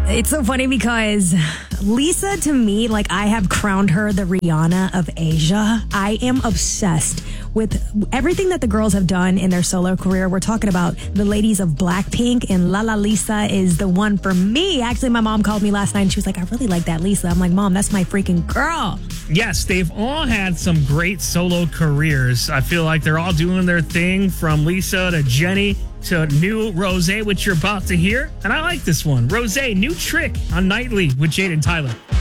It's so funny because Lisa, to me, like I have crowned her the Rihanna of Asia. I am obsessed with everything that the girls have done in their solo career. We're talking about the ladies of Blackpink, and Lala Lisa is the one for me. Actually, my mom called me last night and she was like, I really like that Lisa. I'm like, Mom, that's my freaking girl. Yes, they've all had some great solo careers. I feel like they're all doing their thing, from Lisa to Jennie to new Rosé, which you're about to hear. And I like this one. Rosé, new trick on Nightly with Jade and Tyler.